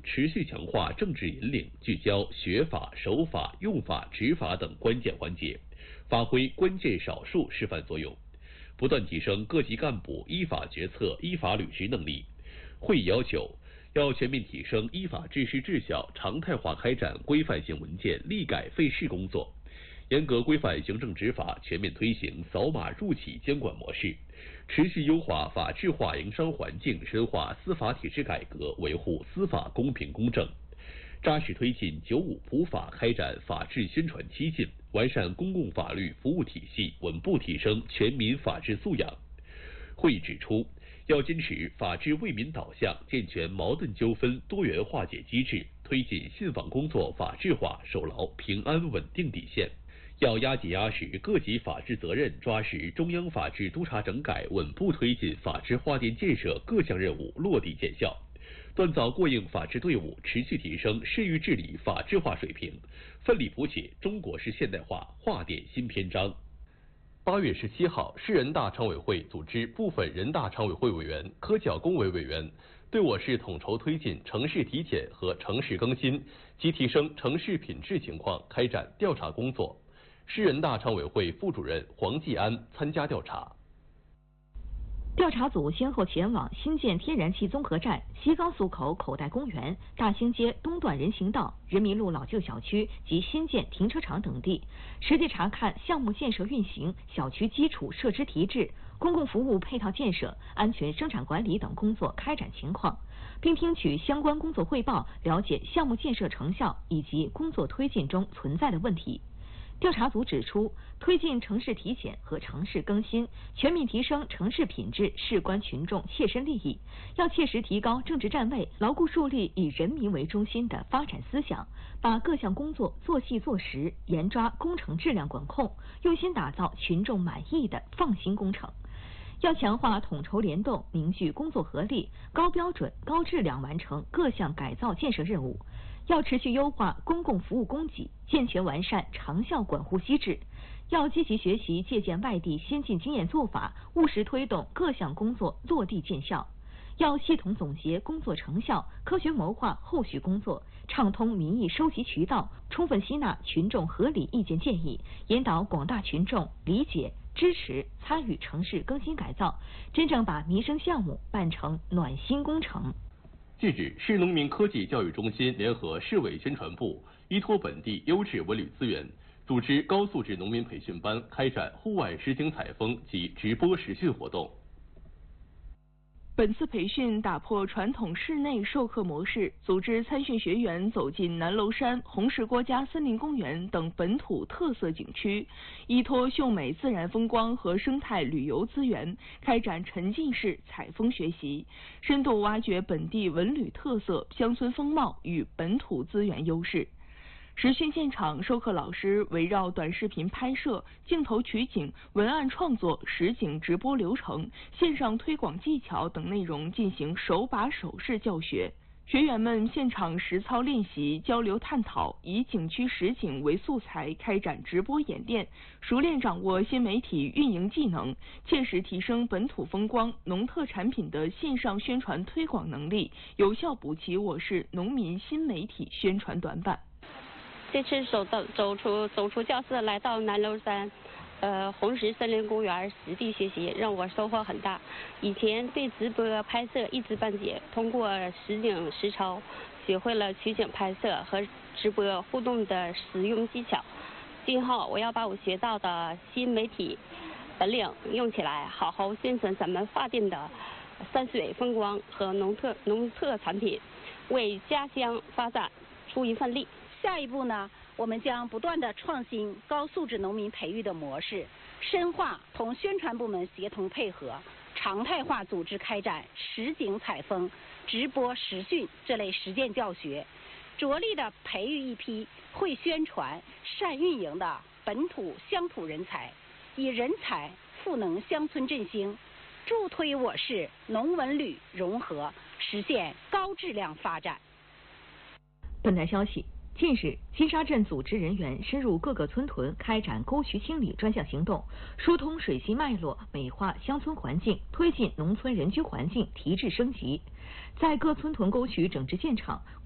持续强化政治引领，聚焦学法、守法、用法、执法等关键环节，发挥关键少数示范作用，不断提升各级干部依法决策、依法履职能力。会议要求，要全面提升依法治市治校，常态化开展规范性文件立改废释工作，严格规范行政执法，全面推行扫码入企监管模式，持续优化法治化营商环境，深化司法体制改革，维护司法公平公正，扎实推进95普法开展法治宣传推进，完善公共法律服务体系，稳步提升全民法治素养。会议指出，要坚持法治为民导向，健全矛盾纠纷多元化解机制，推进信访工作法治化，守牢平安稳定底线。要压紧压实各级法治责任，抓实中央法治督查整改，稳步推进法治化电建设各项任务落地见效，锻造过硬法治队伍，持续提升市域治理法治化水平，奋力谱写中国式现代化化电新篇章。8月17号，市人大常委会组织部分人大常委会委员、科教工委委员对我市统筹推进城市体检和城市更新及提升城市品质情况开展调查工作。市人大常委会副主任黄继安参加调查。 调查组先后前往新建天然气综合站、西高速口口袋公园、大兴街东段人行道、人民路老旧小区及新建停车场等地，实地查看项目建设运行、小区基础设施提质、公共服务配套建设、安全生产管理等工作开展情况，并听取相关工作汇报，了解项目建设成效以及工作推进中存在的问题。调查组指出，推进城市体检和城市更新，全面提升城市品质事关群众切身利益，要切实提高政治站位，牢固树立以人民为中心的发展思想，把各项工作做细做实，严抓工程质量管控，用心打造群众满意的放心工程。要强化统筹联动，凝聚工作合力，高标准、高质量完成各项改造建设任务。要持续优化公共服务供给，健全完善长效管护机制。要积极学习借鉴外地先进经验做法，务实推动各项工作落地见效。要系统总结工作成效，科学谋划后续工作，畅通民意收集渠道，充分吸纳群众合理意见建议，引导广大群众理解、支持、参与城市更新改造，真正把民生项目办成暖心工程。 近日，市农民科技教育中心联合市委宣传部，依托本地优质文旅资源，组织高素质农民培训班，开展户外实景采风及直播实训活动。 本次培训打破传统室内授课模式，组织参训学员走进南娄山、红石国家森林公园等本土特色景区，依托秀美自然风光和生态旅游资源，开展沉浸式采风学习，深度挖掘本地文旅特色、乡村风貌与本土资源优势。实训现场，授课老师围绕短视频拍摄、镜头取景、文案创作、实景直播流程、线上推广技巧等内容进行手把手式教学。学员们现场实操练习、交流探讨，以景区实景为素材开展直播演练，熟练掌握新媒体运营技能，切实提升本土风光、农特产品的线上宣传推广能力，有效补齐我市农民新媒体宣传短板。 这次走出教室，来到南娄山，红石森林公园实地学习，让我收获很大。以前对直播拍摄一知半解，通过实景实操，学会了取景拍摄和直播互动的实用技巧。今后我要把我学到的新媒体本领用起来，好好宣传咱们发电的山水风光和农特产品，为家乡发展出一份力。 下一步呢，我们将不断地创新高素质农民培育的模式，深化同宣传部门协同配合，常态化组织开展实景采风、直播实训这类实践教学，着力地培育一批会宣传、善运营的本土乡土人才，以人才赋能乡村振兴，助推我市农文旅融合，实现高质量发展。 本台消息。近日，金沙镇组织人员深入各个村屯，开展沟渠清理专项行动，疏通水系脉络，美化乡村环境，推进农村人居环境提质升级。在各村屯沟渠整治现场，